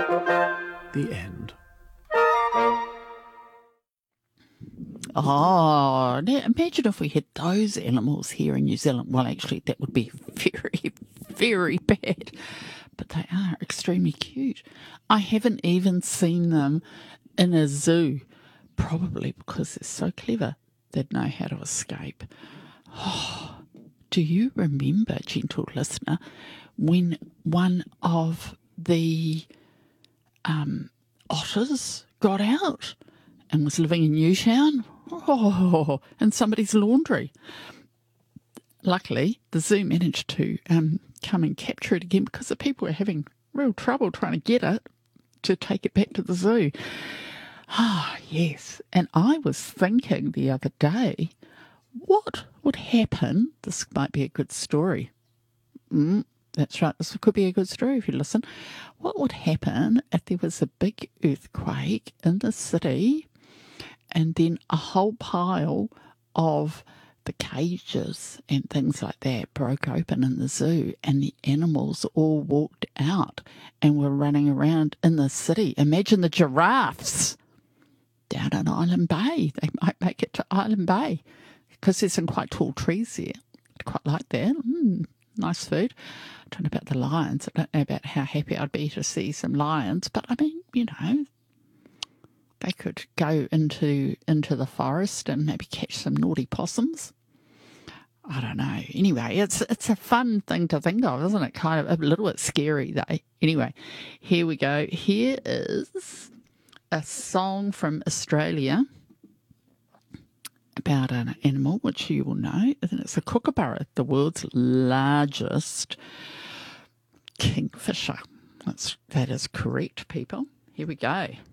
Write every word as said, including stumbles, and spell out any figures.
The end. Oh, now imagine if we had those animals here in New Zealand. Well, actually, that would be very, very bad. But they are extremely cute. I haven't even seen them in a zoo, probably because they're so clever. They'd know how to escape. Oh, do you remember, gentle listener, when one of the um, otters got out and was living in Newtown? Oh, in somebody's laundry. Luckily, the zoo managed to um, come and capture it again because the people were having real trouble trying to get it to take it back to the zoo. Ah, yes. And I was thinking the other day, what would happen? This might be a good story. Mm, that's right. This could be a good story if you listen. What would happen if there was a big earthquake in the city and then a whole pile of the cages and things like that broke open in the zoo and the animals all walked out and were running around in the city? Imagine the giraffes down in Island Bay. They might make it to Island Bay because there's some quite tall trees there. I'd quite like that. Mm, nice food. I don't know about the lions. I don't know about how happy I'd be to see some lions, but I mean, you know, they could go into into the forest and maybe catch some naughty possums. I don't know. Anyway, it's it's a fun thing to think of, isn't it? Kind of a little bit scary, though. Anyway, here we go. Here is a song from Australia about an animal which you will know. It's a kookaburra, the world's largest kingfisher. That's, that is correct, people. Here we go.